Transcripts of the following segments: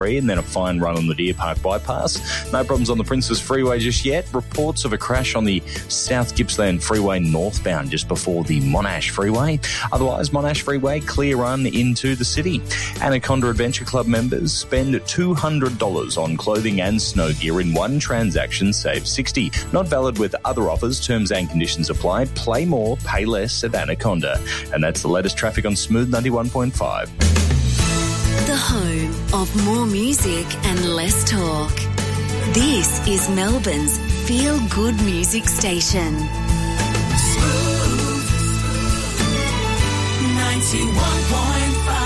and then a fine run on the Deer Park bypass. No problems on the Princes Freeway just yet. Reports of a crash on the South Gippsland Freeway northbound just before the Monash Freeway. Otherwise, Monash Freeway clear run into the city. Anaconda Adventure Club members spend $200 on clothing and snow gear in one transaction, save $60. Not valid with other offers. Terms and conditions apply. Play more, pay less at Anaconda. And that's the latest traffic on Smooth 91.5. The home of more music and less talk. This is Melbourne's feel-good music station. Smooth 91.5.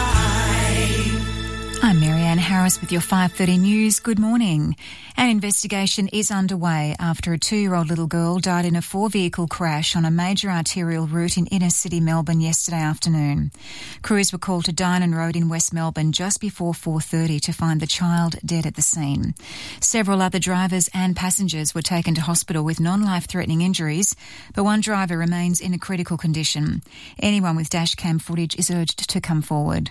I'm Marianne Harris with your 5:30 news. Good morning. An investigation is underway after a 2-year-old little girl died in a 4-vehicle crash on a major arterial route in inner-city Melbourne yesterday afternoon. Crews were called to Dynon Road in West Melbourne just before 4:30 to find the child dead at the scene. Several other drivers and passengers were taken to hospital with non-life-threatening injuries, but one driver remains in a critical condition. Anyone with dashcam footage is urged to come forward.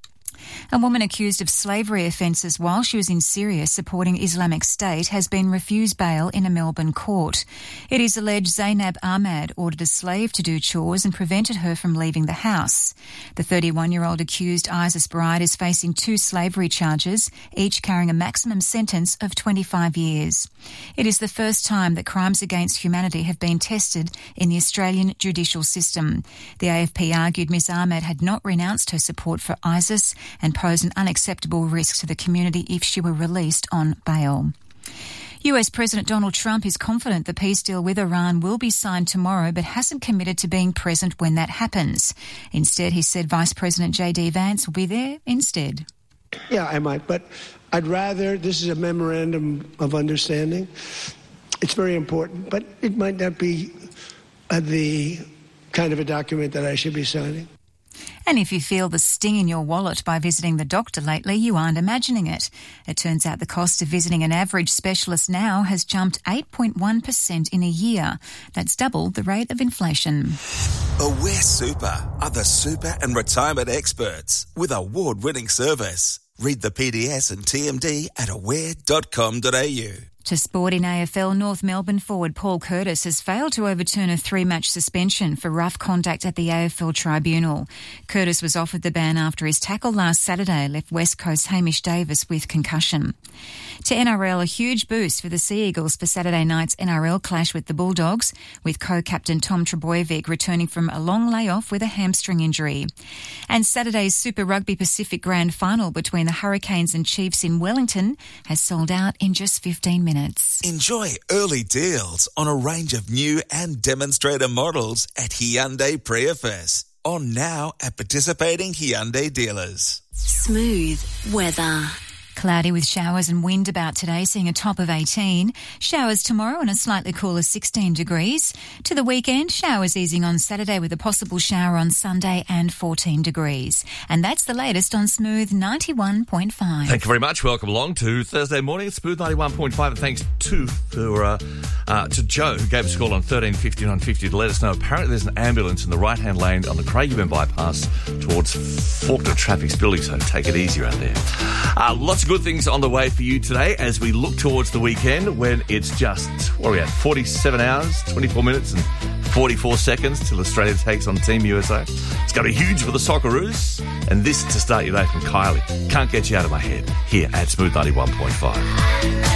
A woman accused of slavery offences while she was in Syria supporting Islamic State has been refused bail in a Melbourne court. It is alleged Zainab Ahmad ordered a slave to do chores and prevented her from leaving the house. The 31-year-old accused Isis Bride is facing 2 slavery charges, each carrying a maximum sentence of 25 years. It is the first time that crimes against humanity have been tested in the Australian judicial system. The AFP argued Ms Ahmad had not renounced her support for ISIS and posed an unacceptable risk to the community if she were released on bail. US President Donald Trump is confident the peace deal with Iran will be signed tomorrow, but hasn't committed to being present when that happens. Instead, he said Vice President J.D. Vance will be there instead. Yeah, I might, but I'd rather, this is a memorandum of understanding. It's very important, but it might not be the kind of a document that I should be signing. And if you feel the sting in your wallet by visiting the doctor lately, you aren't imagining it. It turns out the cost of visiting an average specialist now has jumped 8.1% in a year. That's double the rate of inflation. Aware Super are the super and retirement experts with award-winning service. Read the PDS and TMD at aware.com.au. To sport in AFL, North Melbourne forward Paul Curtis has failed to overturn a 3-match suspension for rough conduct at the AFL tribunal. Curtis was offered the ban after his tackle last Saturday left West Coast Hamish Davis with concussion. To NRL, a huge boost for the Sea Eagles for Saturday night's NRL clash with the Bulldogs, with co-captain Tom Trbojevic returning from a long layoff with a hamstring injury. And Saturday's Super Rugby Pacific Grand Final between the Hurricanes and Chiefs in Wellington has sold out in just 15 minutes. Enjoy early deals on a range of new and demonstrator models at Hyundai Prius. On now at participating Hyundai dealers. Smooth weather. Cloudy with showers and wind about today, seeing a top of 18. Showers tomorrow and a slightly cooler 16 degrees. To the weekend, showers easing on Saturday with a possible shower on Sunday and 14 degrees. And that's the latest on Smooth 91.5. Thank you very much. Welcome along to Thursday morning at Smooth 91.5. And thanks to Joe, who gave us a call on 1350 950 to let us know. Apparently there's an ambulance in the right-hand lane on the Craigieburn bypass towards Faulkner Traffic's building, so take it easy around there. Lots of good things on the way for you today as we look towards the weekend when it's just, 47 hours, 24 minutes and 44 seconds till Australia takes on Team USA. It's going to be huge for the Socceroos. And this to start your day from Kylie. Can't get you out of my head here at Smooth 91.5.